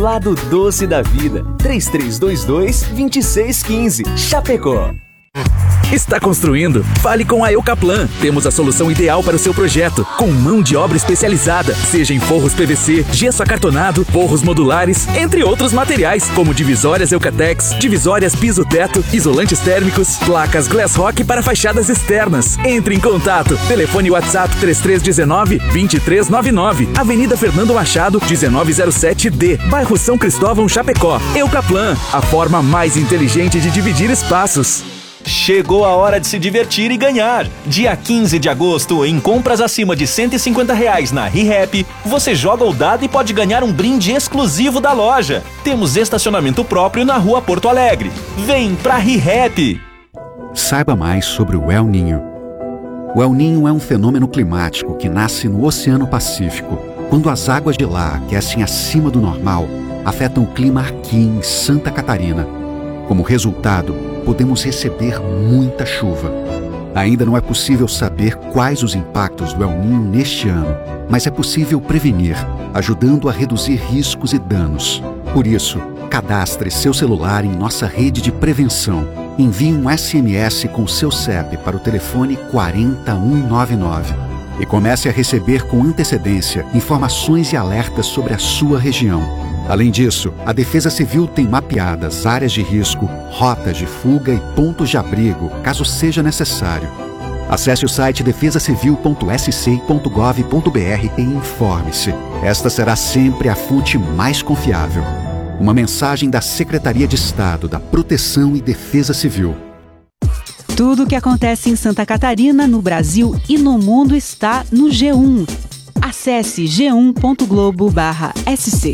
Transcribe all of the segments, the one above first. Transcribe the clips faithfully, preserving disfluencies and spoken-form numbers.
Lado doce da vida. três três dois dois, dois seis um cinco. Chapecó. Está construindo? Fale com a Eucaplan. Temos a solução ideal para o seu projeto, com mão de obra especializada, seja em forros P V C, gesso acartonado, forros modulares, entre outros materiais, como divisórias Eucatex, divisórias piso-teto, isolantes térmicos, placas Glass Rock para fachadas externas. Entre em contato. Telefone WhatsApp três três um nove, dois três nove nove, Avenida Fernando Machado, dezenove zero sete D, bairro São Cristóvão, Chapecó. Eucaplan, a forma mais inteligente de dividir espaços. Chegou a hora de se divertir e ganhar. Dia quinze de agosto, em compras acima de cento e cinquenta reais na ReHap, você joga o dado e pode ganhar um brinde exclusivo da loja. Temos estacionamento próprio na rua Porto Alegre. Vem pra ReHap! Saiba mais sobre o El Niño. O El Niño é um fenômeno climático que nasce no Oceano Pacífico. Quando as águas de lá aquecem acima do normal, afetam o clima aqui em Santa Catarina. Como resultado, podemos receber muita chuva. Ainda não é possível saber quais os impactos do El Niño neste ano, mas é possível prevenir, ajudando a reduzir riscos e danos. Por isso, cadastre seu celular em nossa rede de prevenção. Envie um S M S com seu C E P para o telefone quatro zero um nove nove e comece a receber com antecedência informações e alertas sobre a sua região. Além disso, a Defesa Civil tem mapeadas áreas de risco, rotas de fuga e pontos de abrigo, caso seja necessário. Acesse o site defesa civil ponto s c ponto gov ponto b r e informe-se. Esta será sempre a fonte mais confiável. Uma mensagem da Secretaria de Estado da Proteção e Defesa Civil. Tudo o que acontece em Santa Catarina, no Brasil e no mundo está no G um. Acesse g um ponto globo barra s c.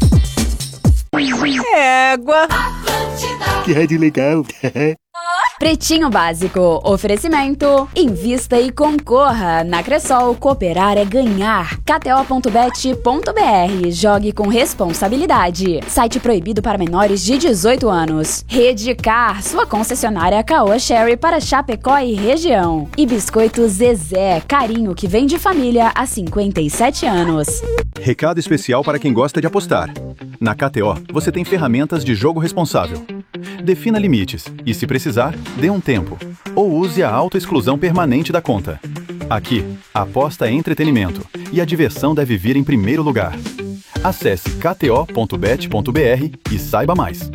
Égua. Que rádio legal. Pretinho Básico. Oferecimento. Invista e concorra. Na Cressol, cooperar é ganhar. k t o ponto bet ponto b r. Jogue com responsabilidade. Site proibido para menores de dezoito anos. Redcar, sua concessionária Caoa Sherry para Chapecó e região. E Biscoito Zezé, carinho que vem de família há cinquenta e sete anos. Recado especial para quem gosta de apostar. Na K T O, você tem ferramentas de jogo responsável. Defina limites e, se precisar, dê um tempo. Ou use a autoexclusão permanente da conta. Aqui, a aposta é entretenimento e a diversão deve vir em primeiro lugar. Acesse k t o ponto bet ponto b r e saiba mais.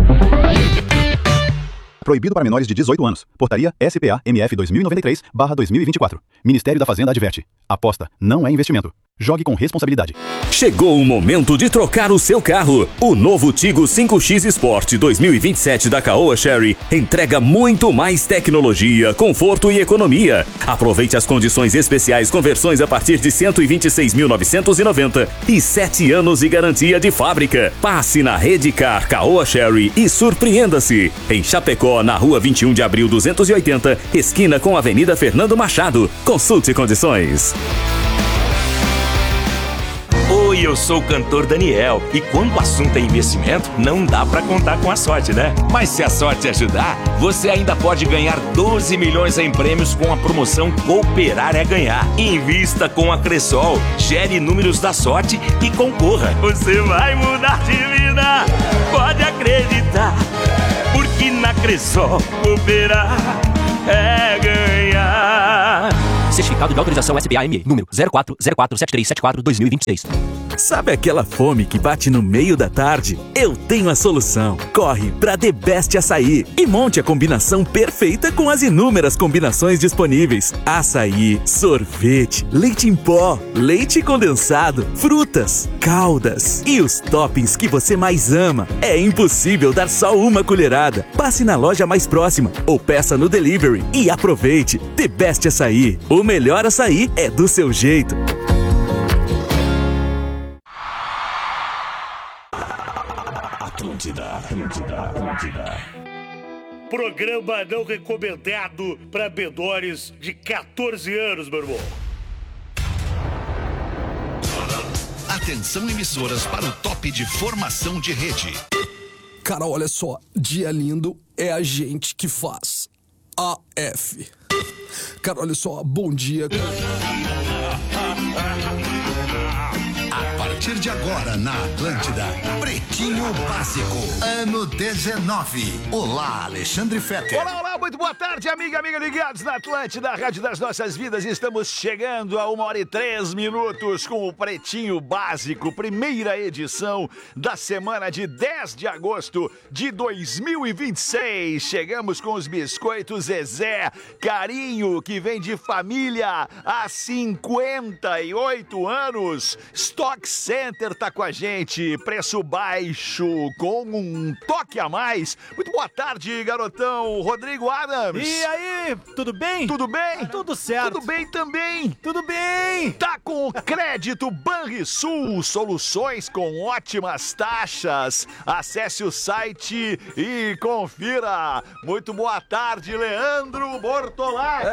Proibido para menores de dezoito anos. Portaria S P A M F dois mil e noventa e três barra dois mil e vinte e quatro. Ministério da Fazenda adverte. Aposta não é investimento. Jogue com responsabilidade. Chegou o momento de trocar o seu carro. O novo Tigo cinco X Sport dois mil e vinte e sete da Caoa Sherry entrega muito mais tecnologia, conforto e economia. Aproveite as condições especiais com versões a partir de cento e vinte e seis mil novecentos e noventa e sete anos de garantia de fábrica. Passe na Redcar Caoa Sherry e surpreenda-se. Em Chapecó, na rua vinte e um de abril duzentos e oitenta, esquina com a Avenida Fernando Machado. Consulte condições. Oi, eu sou o cantor Daniel e quando o assunto é investimento, não dá pra contar com a sorte, né? Mas se a sorte ajudar, você ainda pode ganhar doze milhões em prêmios com a promoção Cooperar é Ganhar. Invista com a Cressol, gere números da sorte e concorra. Você vai mudar de vida, pode acreditar, porque na Cressol cooperar é ganhar. Certificado de autorização S B A M E, número zero quatro zero quatro sete três sete quatro dois mil e vinte e seis. Sabe aquela fome que bate no meio da tarde? Eu tenho a solução. Corre pra The Best Açaí e monte a combinação perfeita com as inúmeras combinações disponíveis. Açaí, sorvete, leite em pó, leite condensado, frutas, caldas e os toppings que você mais ama. É impossível dar só uma colherada. Passe na loja mais próxima ou peça no delivery e aproveite. The Best Açaí. O melhor açaí é do seu jeito. Atlântida, Atlântida, Atlântida. Programa não recomendado para menores de quatorze anos, meu irmão. Atenção, emissoras, para o top de formação de rede. Cara, olha só, dia lindo é a gente que faz. A F. Cara, olha só, bom dia. A partir partir de agora na Atlântida, Pretinho Básico, ano dezenove. Olá, Alexandre Fetter. Olá, olá, muito boa tarde, amiga, amiga ligados na Atlântida, a Rádio das Nossas Vidas. Estamos chegando a uma hora e três minutos com o Pretinho Básico, primeira edição da semana de dez de agosto de dois mil e vinte e seis. Chegamos com os biscoitos Zezé, carinho que vem de família há cinquenta e oito anos. Stock Center tá com a gente, preço baixo com um toque a mais. Muito boa tarde, garotão Rodrigo Adams. E aí, tudo bem? Tudo bem? Tudo certo. Tudo bem também. Tudo bem. Tá com o crédito Banrisul, soluções com ótimas taxas. Acesse o site e confira. Muito boa tarde, Leandro Bortolatti.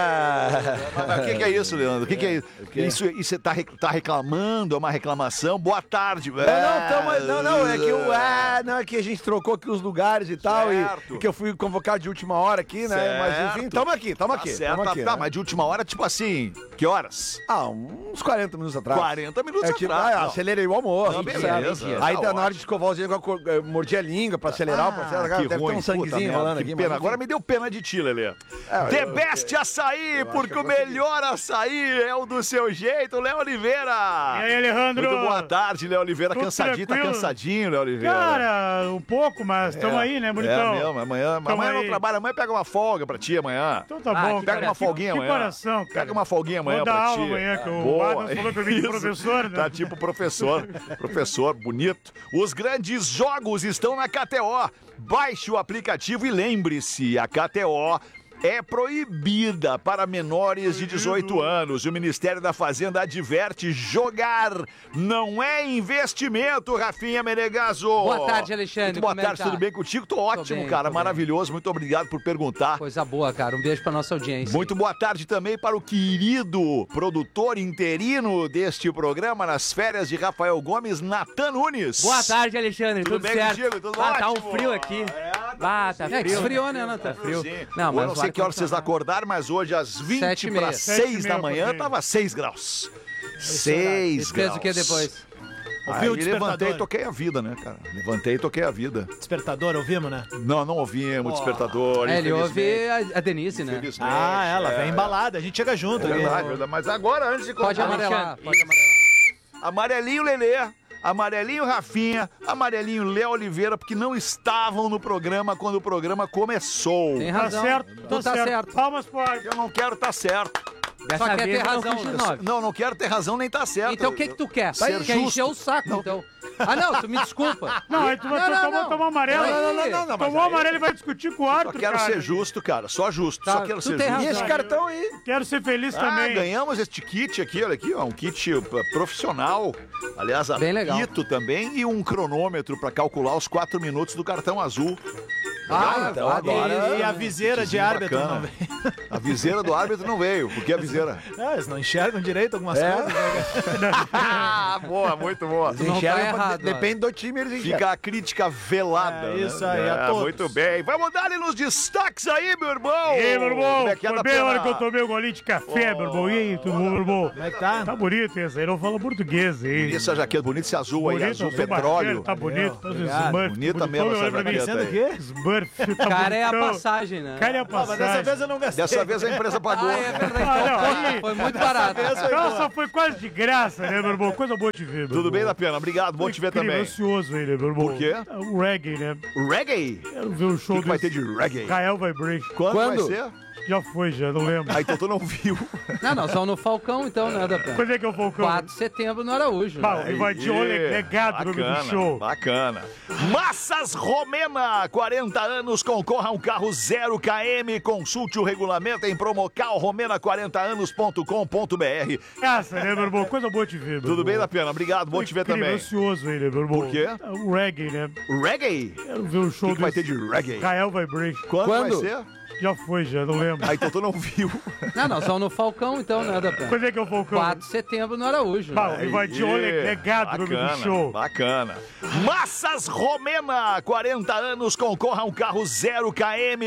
É. O que, que é isso, Leandro? O que, que é isso? Isso, isso você tá, tá reclamando? É uma reclamação? Boa tarde. Não, não, tamo, não, não, é que o ah, não, é que a gente trocou aqui os lugares e tal, e, e que eu fui convocado de última hora aqui, né? Certo. Mas enfim, tamo aqui, tamo tá aqui. Certo, tamo tá, aqui, tá, né? mas de última hora, tipo assim, que horas? Ah, uns quarenta minutos atrás. quarenta minutos é, tipo, atrás. Ah, acelerei o almoço. Não, beleza. Aí tá tá na hora de escovar os dedos, eu mordi a língua pra acelerar ah, o processo. Deve ter ruim, um sanguezinho rolando aqui. Pena. Mas, Agora me deu pena de ti, Lelê. É, The eu, Best eu, Açaí, porque o melhor açaí é o do seu jeito, Léo Oliveira. E aí, Alejandro? Muito boa tarde, Léo Oliveira. Tudo Cansadinho, tranquilo? tá cansadinho, Léo Oliveira. Cara, um pouco, mas estamos é, aí, né, bonitão? É mesmo, amanhã, Tamo amanhã aí. não trabalha, amanhã pega uma folga pra ti amanhã. Então tá ah, bom, pega cara. uma folguinha que, amanhã. Que coração, cara. Pega uma folguinha amanhã Vou pra dar ti. aula amanhã, que o Boa. Adams falou pra mim de professor, né? Tá tipo professor, professor, bonito. Os grandes jogos estão na K T O. Baixe o aplicativo e lembre-se, a K T O é proibida para menores de dezoito anos. O Ministério da Fazenda adverte: jogar não é investimento, Rafinha Menegaso. Boa tarde, Alexandre. Muito boa Como é tarde, que tá? tudo bem contigo? Tô ótimo, bem, cara, tô maravilhoso. Muito obrigado por perguntar. Coisa boa, cara. Um beijo pra nossa audiência. Muito boa tarde também para o querido produtor interino deste programa nas férias de Rafael Gomes, Natan Nunes. Boa tarde, Alexandre. Tudo Tudo, bem certo? contigo? Tudo ah, ótimo? tá um frio aqui. É, ah, tá frio. frio. É, esfriou, né? Não, tá frio. Não, Não, mas eu não sei o que horas vocês acordaram, mas hoje às vinte para seis da manhã tava seis graus. seis graus. Fez o que depois? Aí levantei e toquei a vida, né, cara? Levantei e toquei a vida. Despertador, ouvimos, né? Não, não ouvimos oh. Despertador. É, ele ouve a, a Denise, né? Ah, ela é, vem embalada, a gente chega junto. É ali. verdade, verdade. Mas agora, antes de Pode amarelar, pode amarelar. Amarelinho Lelê, amarelinho Rafinha, amarelinho Léo Oliveira, porque não estavam no programa quando o programa começou. Tem razão. Tá certo, Tu tá certo. certo. Palmas pode. Eu não quero estar tá certo. Dessa Só quer ter razão, não, né? não, não quero ter razão nem tá certo. Então o que que tu quer? Ser quer justo. encher o saco, não. então. Ah, não, tu me desculpa. Não, aí tu vai não, tomar, não. tomar amarelo. Não, não, não, não, não, Tomou amarelo e vai discutir com o árbitro, Só quero cara. ser justo, cara. Só justo. Tá, só quero tu ser tem justo. razão. E esse cartão aí? Quero ser feliz Ah, também. ganhamos este kit aqui, olha aqui, ó, um kit uh, profissional. Aliás, Bem legal. apito também e um cronômetro pra calcular os quatro minutos do cartão azul. Ah, então agora. E a viseira de árbitro bacana. não veio. A viseira do árbitro não veio. Por que a viseira? É, eles não enxergam direito algumas É. coisas. Né? Ah, boa, muito boa. Eles enxergam, tá errado, depende do time, eles enxergam. Fica a crítica velada. É, isso né? aí, a É, todos. muito bem. Vamos dar ali nos destaques aí, meu irmão. E aí, meu irmão? Como é que é Foi da bem a pena? hora que eu tomei um golinho de café, meu irmão. E aí, tudo bom, meu irmão? Como é que tá? Tá bonito esse aí, não fala português aí. Essa jaqueta bonita, esse azul aí, Bonito, azul tá petróleo. Tá bonito, tá Obrigado. Smurf. Bonita bonitão, mesmo essa olha pra mim. jaqueta Parecendo o aí. quê? Smurf, tá Cara, é a bonitão. passagem, né? Cara, é a Ah, mas passagem. dessa vez eu não gastei. Dessa vez a empresa pagou. Ah, é verdade. Ah, não, Ah, aí- foi muito barato. vez foi Nossa, boa. foi quase de graça, né, meu irmão? Coisa boa de ver, meu Tudo irmão. bem, da pena. Obrigado, bom te ver Incrível, também. ansioso aí, né, meu irmão? Por quê? É o reggae, né? Reggae? Quero ver o O show que, que vai desse ter de reggae? Israel Vibration. Quando, Quando? vai ser? Já foi, já, não lembro. Ah, então tu não viu. Não, não, só no Falcão, então, né, da pena. Quando é que eu vou quatro de setembro no Araújo. Bah, o invadiu o legado no Bacana, show. bacana. Massas Romena, quarenta anos, concorra a um carro zero quilômetros. Consulte o regulamento em promocal romena quarenta anos ponto com ponto b r. Graça, né, meu irmão? Coisa boa de ver, meu Tudo bem, irmão. da pena. Obrigado, bom te ver Incrível, também. ansioso aí, né, meu irmão? Por quê? É o reggae, né? Reggae? Quero ver o show O que, que vai ter desse de reggae? Israel Vibration. Quando, Quando? vai ser? Já foi, já, não lembro. Ah, então tu não viu. Não, não, só no Falcão, então, né, da pena. Quando é que eu vou quatro de setembro no Araújo. Bah, o invadiu o legado no Bacana, show. bacana. Massas Romena, quarenta anos, concorra a um carro zero quilômetros.